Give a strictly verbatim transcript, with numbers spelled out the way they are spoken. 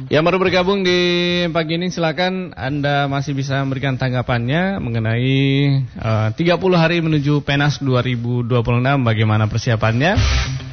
Yang baru bergabung di pagi ini, silakan Anda masih bisa memberikan tanggapannya mengenai uh, tiga puluh hari menuju Penas dua ribu dua puluh enam, bagaimana persiapannya.